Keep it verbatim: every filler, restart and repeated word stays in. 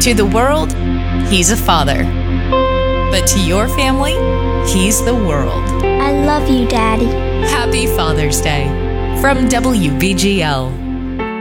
To the world, he's a father. But to your family, he's the world. I love you, Daddy. Happy Father's Day from W B G L.